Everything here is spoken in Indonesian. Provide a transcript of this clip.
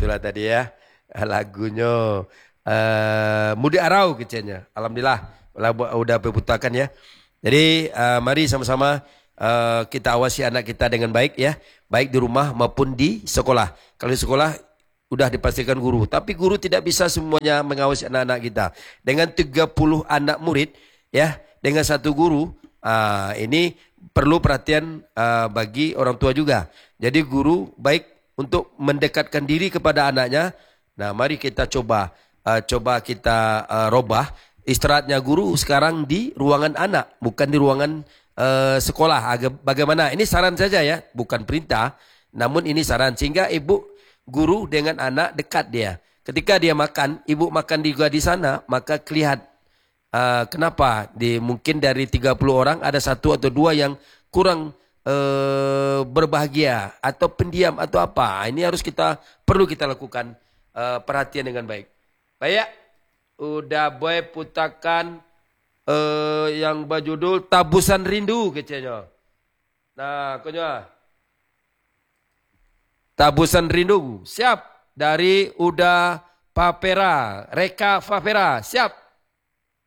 itulah tadi ya lagunya Mudik Arau kecilnya. Alhamdulillah udah berputakan ya. Jadi mari sama-sama kita awasi anak kita dengan baik ya, baik di rumah maupun di sekolah. Kalau di sekolah udah dipastikan guru, tapi guru tidak bisa semuanya mengawasi anak-anak kita. Dengan 30 anak murid ya, dengan satu guru, ini perlu perhatian bagi orang tua juga. Jadi guru baik untuk mendekatkan diri kepada anaknya. Nah, mari kita coba kita robah istirahatnya guru sekarang di ruangan anak, bukan di ruangan sekolah. Bagaimana? Ini saran saja ya, bukan perintah. Namun ini saran sehingga ibu guru dengan anak dekat dia. Ketika dia makan, ibu makan juga di sana, maka kelihatan kenapa mungkin dari 30 orang ada satu atau dua yang kurang berbahagia atau pendiam atau apa. Ini perlu kita lakukan perhatian dengan baik. Baik, udah boy putakan yang berjudul Tabusan Rindu kecilnya. Nah, konya. Tabusan Rindu. Siap dari Uda Papera, Reka Papera. Siap.